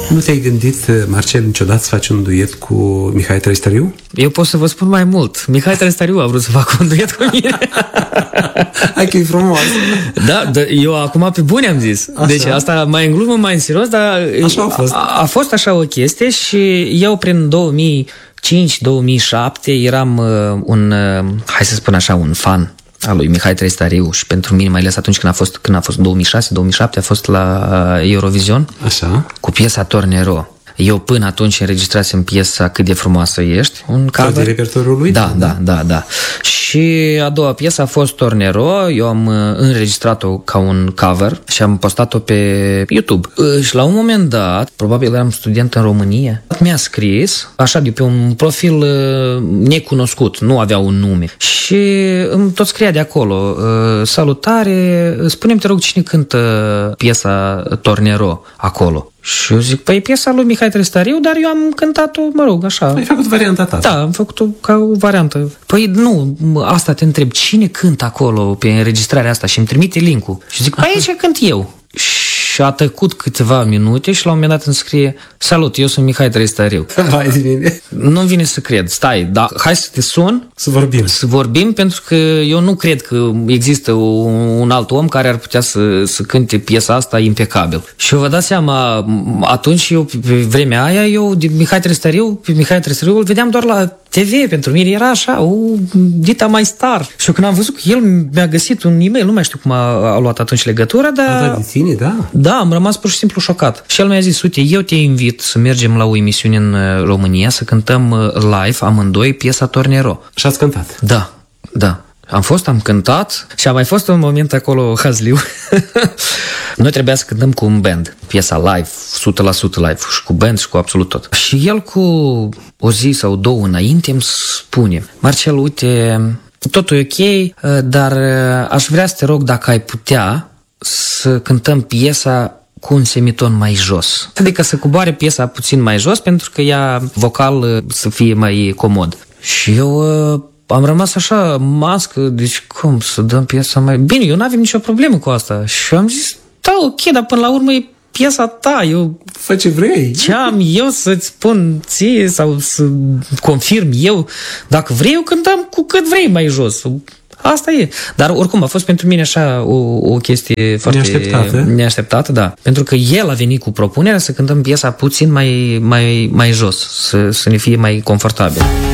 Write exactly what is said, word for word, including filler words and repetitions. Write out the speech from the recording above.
Nu te-ai gândit, Marcel, niciodată să faci un duet cu Mihai Trăistăriu? Eu pot să vă spun mai mult. Mihai Trăistăriu a vrut să facă un duet cu mine. Hai că e frumos. Da, da, eu acum pe bune am zis. Așa. Deci asta mai în glumă, mai în serios, dar așa a fost. A, a fost așa o chestie și eu prin două mii cinci două mii șapte eram uh, un, uh, hai să spun așa, un fan al lui Mihai Trăistăriu și pentru mine, mai ales atunci când a fost, când a fost două mii șase două mii șapte, a fost la uh, Eurovision. Așa. Cu piesa Tornero. Eu până atunci înregistrasem piesa Cât de frumoasă ești, un cover. de repertoriul lui? Da, da, da, da. Și a doua piesă a fost Tornero. Eu am înregistrat-o ca un cover și am postat-o pe YouTube. Și la un moment dat, probabil eram student în România, mi-a scris, așa, de pe un profil necunoscut, nu avea un nume. Și îmi tot scria de acolo: salutare, spune-mi, te rog, cine cântă piesa Tornero acolo? Și eu zic, păi piesa lui Mihai Trăistăriu, dar eu am cântat-o, mă rog, așa. Ai făcut varianta ta. Da, am făcut-o ca o variantă. Păi nu, asta te întreb, cine cântă acolo pe înregistrarea asta? Și îmi trimite link-ul. Și zic, păi aici cânt eu. Și a tăcut câteva minute și la un moment dat îmi scrie: salut, eu sunt Mihai Trăistăriu. Hai de mine. Nu-mi vine să cred, stai, dar hai să te sun. Să vorbim. Să vorbim, pentru că eu nu cred că există un alt om care ar putea să, să cânte piesa asta impecabil. Și eu vă dați seama, atunci eu, pe vremea aia, eu de Mihai Trăistăriu, pe Mihai Trăistăriu îl vedeam doar la T V, pentru mine era așa, o dita mai star. Și eu când am văzut că el mi-a găsit un e-mail, nu mai știu cum a, a luat atunci legătura, dar... A dat de tine, da? Da, am rămas pur și simplu șocat. Și el mi-a zis, uite, eu te invit să mergem la o emisiune în România, să cântăm live, amândoi, piesa Tornero. Și ați cântat? Da, da. Am fost, am cântat și a mai fost un moment acolo hazliu. Noi trebuia să cântăm cu un band, piesa live, o sută la sută live, și cu band și cu absolut tot. Și el cu o zi sau două înainte îmi spune: Marcel, uite, totul e ok, dar aș vrea să te rog dacă ai putea să cântăm piesa cu un semiton mai jos. Adică să coboare piesa puțin mai jos pentru că ea vocal să fie mai comod. Și eu am rămas așa mască, deci cum să dăm piesa mai... Bine, eu n-aveam nicio problemă cu asta. Și am zis, da, ok, dar până la urmă e piesa ta, eu... Fă ce vrei. Ce am eu să-ți spun ție sau să confirm eu? Dacă vrei, eu cântăm cu cât vrei mai jos. Asta e. Dar oricum a fost pentru mine așa o, o chestie foarte neașteptată. neașteptată, da. Pentru că el a venit cu propunerea să cântăm piesa puțin mai, mai, mai jos, să, să ne fie mai confortabil.